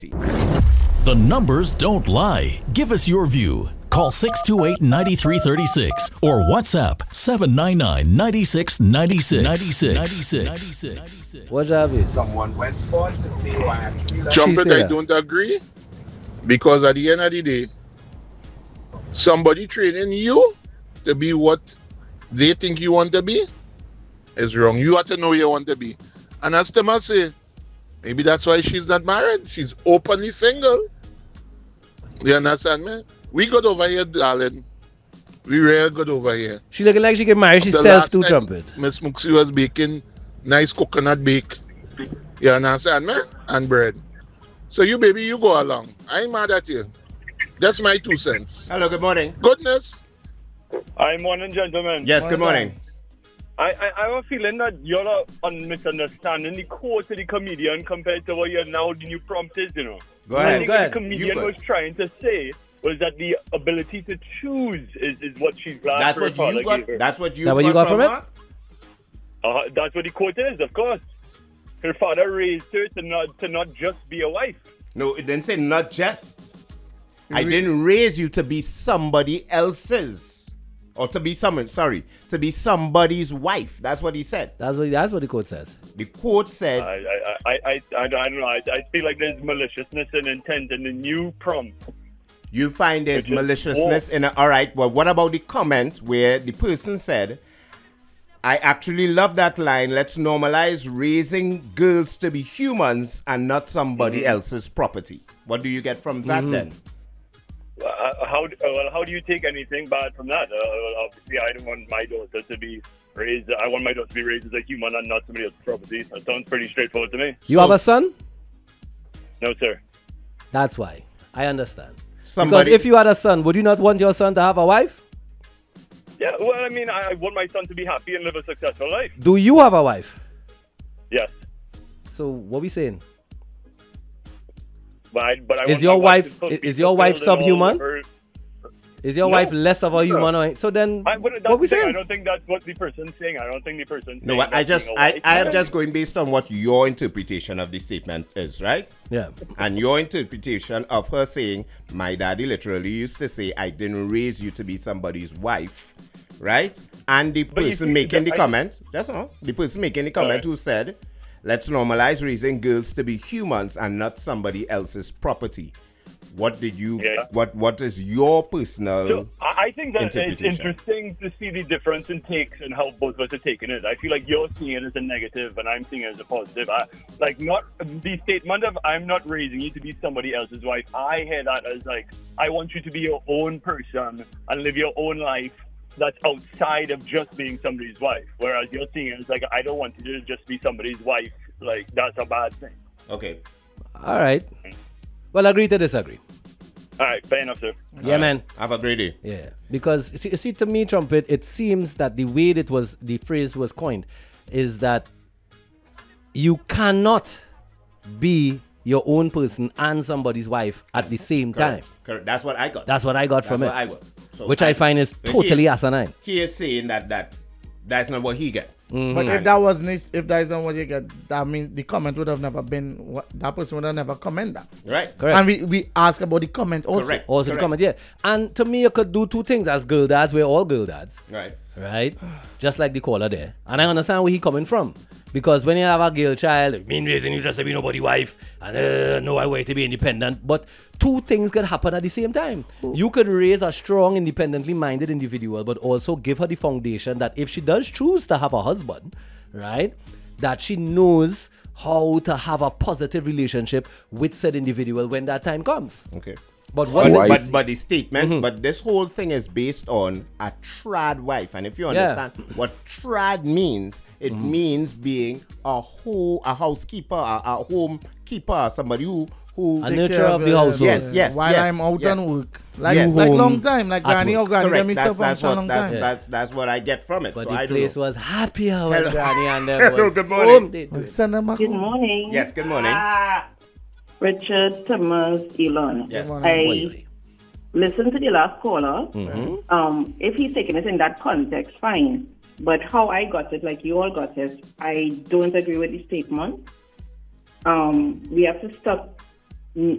The numbers don't lie. Give us your view. Call 628-9336 or WhatsApp 799-9696. What job is? Someone went on to say why actually Trumpet, I don't agree. Because at the end of the day, somebody training you to be what they think you want to be is wrong. You have to know you want to be. And as Thomas say, maybe that's why she's not married. She's openly single. You understand me? We got over here, darling. We really got over here. She looking like she get married herself to Trumpet. Miss Muxie was baking nice coconut bake. You understand me? And bread. So you, baby, you go along. I ain't mad at you. That's my 2 cents. Hello, good morning. Goodness. Hi, morning, gentlemen. Yes, good morning. I have a feeling that you're misunderstanding the quote of the comedian compared to what you're now the new prompt is, you know. Go ahead. I think what the comedian was trying to say was that the ability to choose is what she's glad That's for what her father you got. gave her. That's what you got from it? That's what the quote is, of course. Her father raised her to not just be a wife. No, it didn't say not just. I didn't raise you to be somebody else's. Or to be somebody's wife. That's what he said. That's what the quote says. The quote said. I don't know. I feel like there's maliciousness and intent in the new prompt. You find there's maliciousness in it. All right. Well, what about the comment where the person said, I actually love that line. Let's normalize raising girls to be humans and not somebody else's property. What do you get from that then? How do you take anything bad from that? Obviously, I don't want my daughter to be raised. I want my daughter to be raised as a human and not somebody else's property. That sounds pretty straightforward to me. You have a son? No, sir. That's why. I understand. Because if you had a son, would you not want your son to have a wife? Yeah, well, I mean, I want my son to be happy and live a successful life. Do you have a wife? Yes. So what we saying? But I is your wife subhuman? Is your wife less of a human? Or, so then, what we saying? I don't think that's what the person's saying. I don't think the person's saying. No, I am just going based on what your interpretation of the statement is, right? Yeah. And your interpretation of her saying, my daddy literally used to say, I didn't raise you to be somebody's wife, right? And the person making the comment, that's all. The person making the comment who said, let's normalize raising girls to be humans and not somebody else's property. What did you? Yeah. What is your personal? So I think that it's interesting to see the difference in takes and how both of us are taking it. I feel like you're seeing it as a negative and I'm seeing it as a positive. Not the statement of I'm not raising you to be somebody else's wife. I hear that as like I want you to be your own person and live your own life that's outside of just being somebody's wife. Whereas you're seeing it as like I don't want you to just be somebody's wife. Like that's a bad thing. Okay. All right. Well, agree to disagree. All right, fair enough, sir. Yeah, man. Have a great day. Yeah, because see, to me, Trumpet, it seems that the way the phrase was coined, is that you cannot be your own person and somebody's wife at the same time. Correct. That's what I got. That's what I got from it. So which I find is totally asinine. He is saying that's not what he get. Mm-hmm. But if that isn't what you get, that means the comment would have never been, that person would have never comment that. Right. Correct. And we ask about the comment also. Correct. Also the comment, yeah. And to me, you could do two things as girl dads. We're all girl dads. Right. Right? Just like the caller there. And I understand where he coming from. Because when you have a girl child, it means raising you just to be nobody's wife. And no way to be independent. But two things could happen at the same time. You could raise a strong, independently minded individual, but also give her the foundation that if she does choose to have a husband, right, that she knows how to have a positive relationship with said individual when that time comes. Okay. But the statement, but this whole thing is based on a trad wife. And if you understand what trad means, it means being a housekeeper, a home keeper, somebody who a nurturer of the household. Yes. While I'm out on work. Like long time, like granny or granny. Let me stop for a long time. That's what I get from it. But so the place was happier when granny and them Hello, was good morning. Good morning. Yes, good morning. Richard Thomas Elon. Yes. I listened to the last caller. Mm-hmm. If he's taking it in that context, fine. But how I got it, like you all got it, I don't agree with the statement. We have to stop me